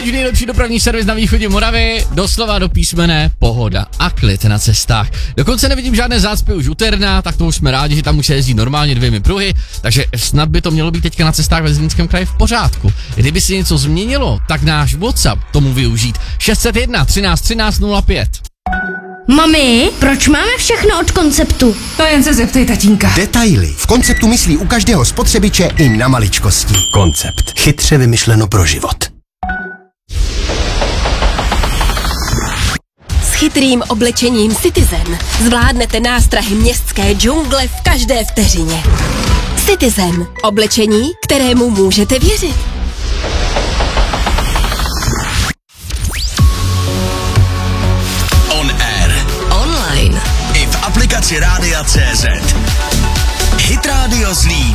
Teď nejlepší dopravní servis na východě Moravy, doslova do písmene pohoda a klid na cestách. Dokonce nevidím žádné zácpy už u Terna, tak to už jsme rádi, že tam už se jezdí normálně 2 pruhy, takže snad by to mělo být teďka na cestách ve Zlínském kraji v pořádku. Kdyby se něco změnilo, tak náš WhatsApp tomu využít 601 13 13 05. Mami, proč máme všechno od Konceptu? To jen se zeptej tatínka. Detaily. V Konceptu myslí u každého spotřebiče i na maličkosti. Koncept. Chytře vymyšleno pro život. S chytrým oblečením Citizen zvládnete nástrahy městské džungle v každé vteřině. Citizen. Oblečení, kterému můžete věřit. On air. Online. I v aplikaci Rádia.cz. Hit Radio Zlín.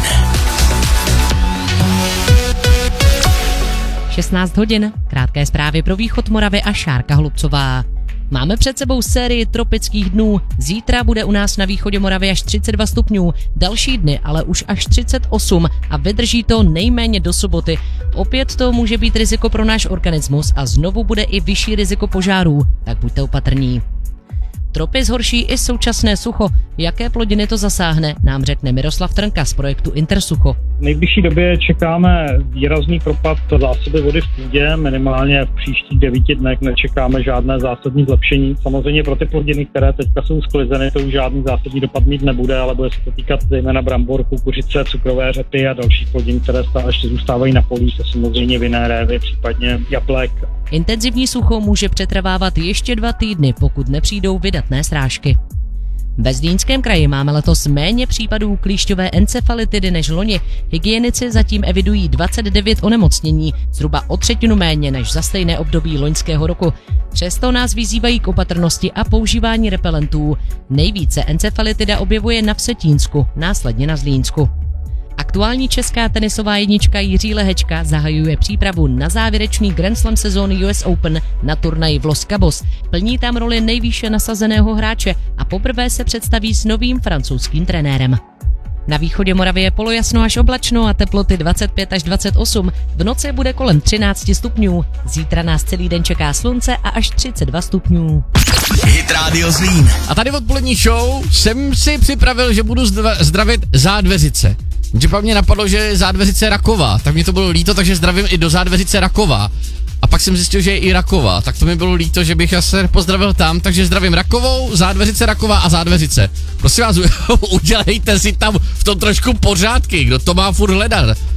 16 hodin, krátké zprávy pro východ Moravy a Šárka Hlubcová. Máme před sebou sérii tropických dnů. Zítra bude u nás na východě Moravy až 32 stupňů, další dny ale už až 38 a vydrží to nejméně do soboty. Opět to může být riziko pro náš organismus a znovu bude i vyšší riziko požárů, tak buďte opatrní. Tropy zhorší i současné sucho. Jaké plodiny to zasáhne, nám řekne Miroslav Trnka z projektu Intersucho. V nejbližší době čekáme výrazný propad zásoby vody v půdě, minimálně v příštích 9 dnech nečekáme žádné zásadní zlepšení. Samozřejmě pro ty plodiny, které teďka jsou sklizeny, to už žádný zásadní dopad mít nebude, ale bude se to týkat zejména brambor, kukuřice, cukrové řepy a dalších plodin, které stále ještě zůstávají na polích, to samozřejmě vinné révy, případně jablek. Intenzivní sucho může přetrvávat ještě 2 týdny, pokud nepřijdou vydatné srážky. Ve Zlínském kraji máme letos méně případů klíšťové encefalitidy než loni. Hygienici zatím evidují 29 onemocnění, zhruba o 1/3 méně než za stejné období loňského roku. Přesto nás vyzývají k opatrnosti a používání repelentů. Nejvíce encefalitida objevuje na Vsetínsku, následně na Zlínsku. Aktuální česká tenisová jednička Jiří Lehečka zahajuje přípravu na závěrečný Grand Slam sezóny US Open na turnaji v Los Cabos. Plní tam roli nejvýše nasazeného hráče a poprvé se představí s novým francouzským trenérem. Na východě Moravy je polojasno až oblačno a teploty 25 až 28. V noci bude kolem 13 stupňů. Zítra nás celý den čeká slunce a až 32 stupňů. Hit Radio Zlín. A tady v odpolední show jsem si připravil, že budu zdravit Zádveřice. Že pak mě napadlo, že je Zádveřice Raková, tak mě to bylo líto, takže zdravím i do Zádveřice Raková. A pak jsem zjistil, že je i Raková, tak to mi bylo líto, že bych se pozdravil tam, takže zdravím Rakovou, Zádveřice Raková a Zádveřice. Prosím vás, udělejte si tam v tom trošku pořádky, kdo to má furt hledat.